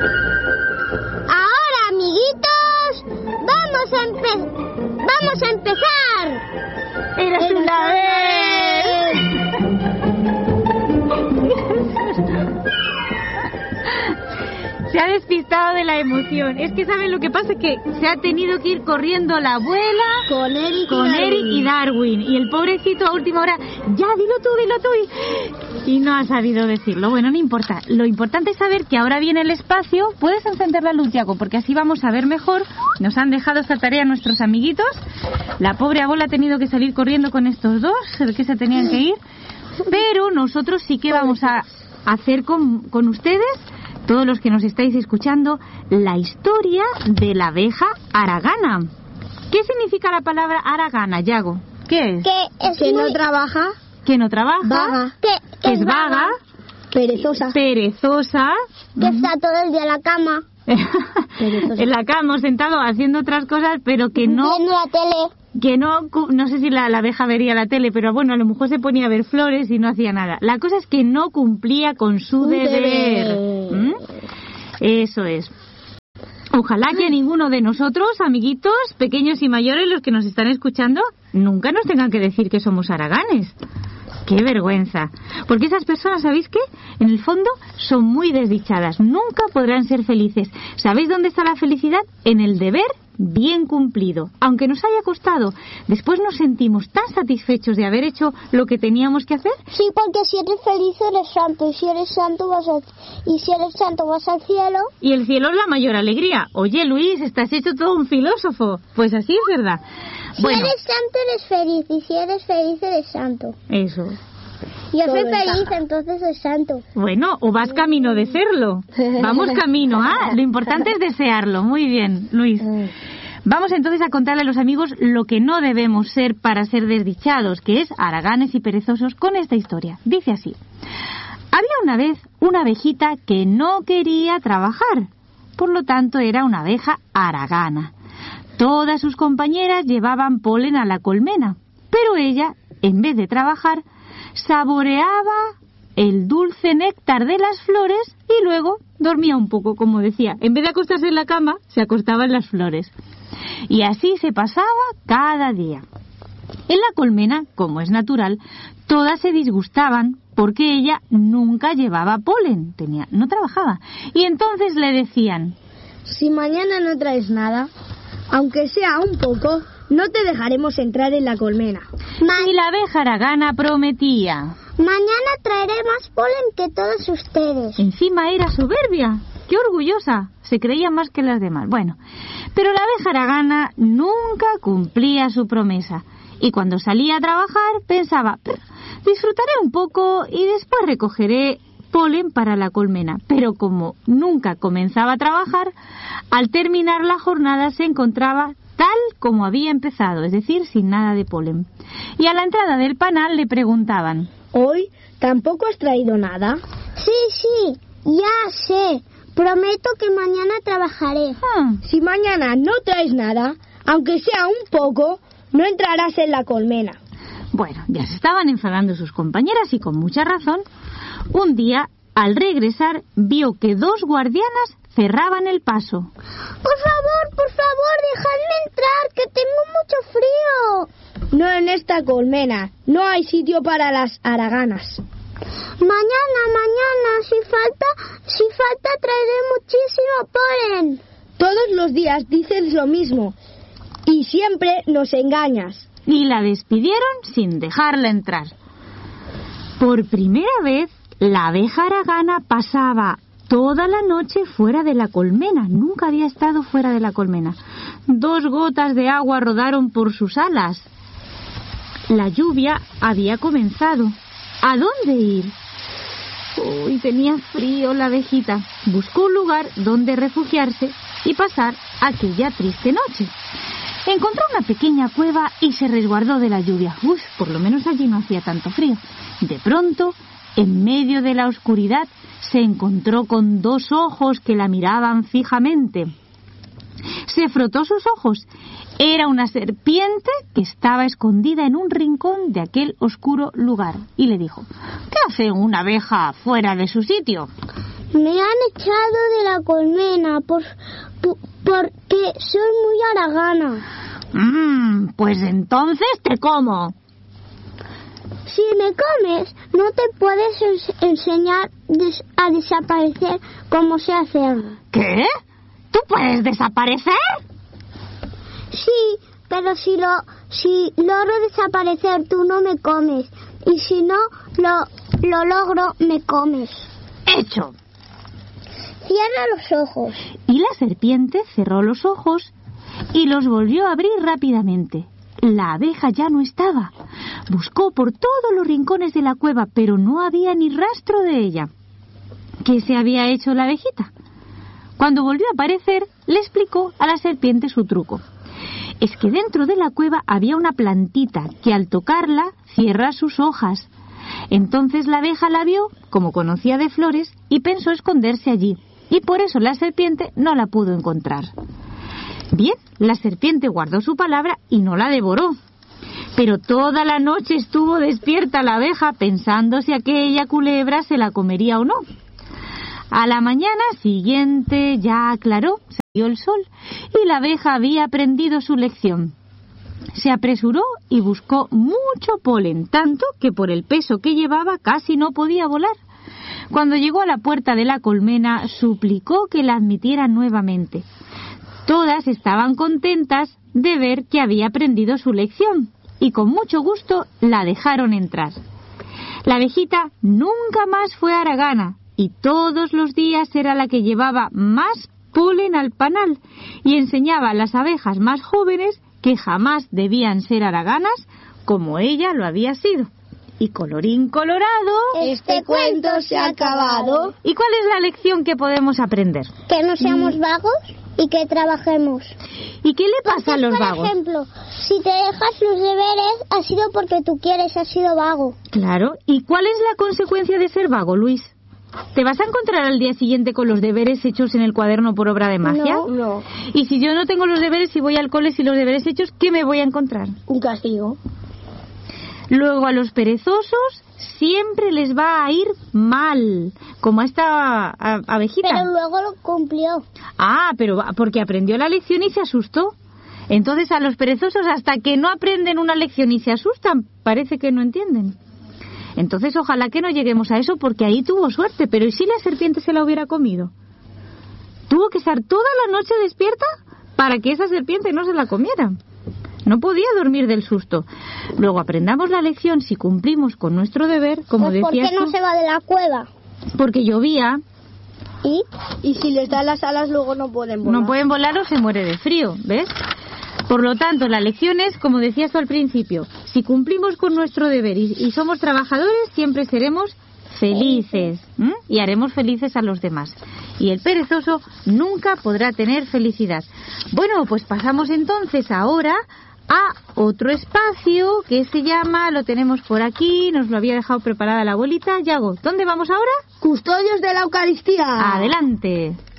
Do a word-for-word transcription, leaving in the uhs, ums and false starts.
Ahora, amiguitos, vamos a empe- vamos a empezar. ¡Eres una vez! Se ha despistado de la emoción. Es que ¿saben lo que pasa? Que se ha tenido que ir corriendo la abuela Con Eric, con y, Eric y Darwin. Y el pobrecito a última hora, ya, dilo tú, dilo tú. Y, y no ha sabido decirlo. Bueno, no importa. Lo importante es saber que ahora viene el espacio. Puedes encender la luz, Yago, porque así vamos a ver mejor. Nos han dejado esta tarea nuestros amiguitos. La pobre abuela ha tenido que salir corriendo con estos dos, el que se tenían que ir. Pero nosotros sí que vamos a hacer con, con ustedes, todos los que nos estáis escuchando, la historia de la abeja haragana. ¿Qué significa la palabra haragana, Yago? ¿Qué es? Que, es Que muy... no trabaja, Que no trabaja, vaga, que, que que es vaga, perezosa. perezosa, que está todo el día en la cama, en la cama, sentado haciendo otras cosas, pero que no, viendo la tele. que no, no sé si la, la abeja vería la tele, pero bueno, a lo mejor se ponía a ver flores y no hacía nada. La cosa es que no cumplía con su Un deber. deber. ¿Mm? Eso es. Ojalá que a ninguno de nosotros, amiguitos, pequeños y mayores, los que nos están escuchando, nunca nos tengan que decir que somos haraganes. ¡Qué vergüenza! Porque esas personas, ¿sabéis qué? En el fondo son muy desdichadas. Nunca podrán ser felices. ¿Sabéis dónde está la felicidad? En el deber bien cumplido. Aunque nos haya costado, después nos sentimos tan satisfechos de haber hecho lo que teníamos que hacer. Sí, porque si eres feliz eres santo, y si eres santo vas al, y si eres santo vas al cielo. Y el cielo es la mayor alegría. Oye, Luis, estás hecho todo un filósofo. Pues así es verdad. Si Bueno, eres santo eres feliz, y si eres feliz eres santo. eso. Yo Todo soy feliz, encaja. entonces soy santo. Bueno, o vas camino de serlo. Vamos camino, ¿ah? Lo importante es desearlo. Muy bien, Luis. Vamos entonces a contarle a los amigos lo que no debemos ser para ser desdichados, que es haraganes y perezosos, con esta historia. Dice así. Había una vez una abejita que no quería trabajar, por lo tanto era una abeja haragana. Todas sus compañeras llevaban polen a la colmena, pero ella, en vez de trabajar, saboreaba el dulce néctar de las flores y luego dormía un poco, como decía. En vez de acostarse en la cama, se acostaba en las flores. Y así se pasaba cada día. En la colmena, como es natural, todas se disgustaban porque ella nunca llevaba polen, tenía, no trabajaba. Y entonces le decían: Si mañana no traes nada, aunque sea un poco, no te dejaremos entrar en la colmena. Ma- y la abeja haragana prometía. Mañana traeré más polen que todos ustedes. Encima era soberbia. ¡Qué orgullosa! Se creía más que las demás. Bueno, pero la abeja haragana nunca cumplía su promesa. Y cuando salía a trabajar pensaba: disfrutaré un poco y después recogeré polen para la colmena. Pero como nunca comenzaba a trabajar, al terminar la jornada se encontraba tal como había empezado, es decir, sin nada de polen. Y a la entrada del panal le preguntaban: ¿Hoy tampoco has traído nada? Sí, sí, ya sé. Prometo que mañana trabajaré. "Ah, Si mañana no traes nada, aunque sea un poco, no entrarás en la colmena. Bueno, ya se estaban enfadando sus compañeras y con mucha razón. Un día, al regresar, vio que dos guardianas cerraban el paso. Por favor, por favor, dejadme entrar, que tengo mucho frío. No en esta colmena, no hay sitio para las haraganas. Mañana, mañana, si falta, si falta traeré muchísimo polen. Todos los días dices lo mismo y siempre nos engañas. Y la despidieron sin dejarla entrar. Por primera vez, la abeja haragana pasaba toda la noche fuera de la colmena. Nunca había estado fuera de la colmena. Dos gotas de agua rodaron por sus alas. La lluvia había comenzado. ¿A dónde ir? Uy, tenía frío la abejita. Buscó un lugar donde refugiarse y pasar aquella triste noche. Encontró una pequeña cueva y se resguardó de la lluvia. Uy, por lo menos allí no hacía tanto frío. De pronto, en medio de la oscuridad, se encontró con dos ojos que la miraban fijamente. Se frotó sus ojos. Era una serpiente que estaba escondida en un rincón de aquel oscuro lugar. Y le dijo: ¿Qué hace una abeja fuera de su sitio? Me han echado de la colmena por, por, porque soy muy haragana. Mmm, pues entonces te como. Si me comes, no te puedes ens- enseñar des- a desaparecer como sé hacerlo. ¿Qué? ¿Tú puedes desaparecer? Sí, pero si lo si logro desaparecer, tú no me comes. Y si no lo, lo logro, me comes. Hecho. Cierra los ojos. Y la serpiente cerró los ojos y los volvió a abrir rápidamente. La abeja ya no estaba. Buscó por todos los rincones de la cueva, pero no había ni rastro de ella. ¿Qué se había hecho la abejita? Cuando volvió a aparecer, le explicó a la serpiente su truco. Es que dentro de la cueva había una plantita que al tocarla cierra sus hojas. Entonces la abeja la vio, como conocía de flores, y pensó esconderse allí. Y por eso la serpiente no la pudo encontrar. Bien, la serpiente guardó su palabra y no la devoró. Pero toda la noche estuvo despierta la abeja pensando si aquella culebra se la comería o no. A la mañana siguiente ya aclaró, salió el sol y la abeja había aprendido su lección. Se apresuró y buscó mucho polen, tanto que por el peso que llevaba casi no podía volar. Cuando llegó a la puerta de la colmena, suplicó que la admitieran nuevamente. Todas estaban contentas de ver que había aprendido su lección y con mucho gusto la dejaron entrar. La abejita nunca más fue haragana y todos los días era la que llevaba más polen al panal y enseñaba a las abejas más jóvenes que jamás debían ser haraganas como ella lo había sido. Y colorín colorado, Este cuento se ha acabado. ¿Y cuál es la lección que podemos aprender? Que no seamos vagos y que trabajemos. ¿Y qué le pasa a los Por vagos? ejemplo, si te dejas los deberes, ha sido porque tú quieres, has sido vago. Claro, ¿y cuál es la consecuencia de ser vago, Luis? ¿Te vas a encontrar al día siguiente con los deberes hechos en el cuaderno por obra de magia? No, No, Y si yo no tengo los deberes y voy al cole sin los deberes hechos, ¿qué me voy a encontrar? un castigo. Luego a los perezosos siempre les va a ir mal, como a esta a- abejita. Pero luego lo cumplió. Ah, pero va- porque aprendió la lección y se asustó. Entonces a los perezosos hasta que no aprenden una lección y se asustan, parece que no entienden. Entonces ojalá que no lleguemos a eso porque ahí tuvo suerte, pero ¿y si la serpiente se la hubiera comido? Tuvo que estar toda la noche despierta para que esa serpiente no se la comiera. No podía dormir del susto. Luego aprendamos la lección si cumplimos con nuestro deber, como Pues ¿por decías qué no tú, se va de la cueva? porque llovía, ¿Y? Y si les da las alas, luego no pueden volar. no pueden volar o se muere de frío, ¿ves? Por lo tanto, la lección es, como decías tú al principio, si cumplimos con nuestro deber y, y somos trabajadores, siempre seremos felices, ¿m? Y haremos felices a los demás. Y el perezoso nunca podrá tener felicidad. Bueno, pues pasamos entonces ahora a otro espacio que se llama, lo tenemos por aquí, nos lo había dejado preparada la abuelita. Yago, ¿dónde vamos ahora? Custodios de la Eucaristía. Adelante.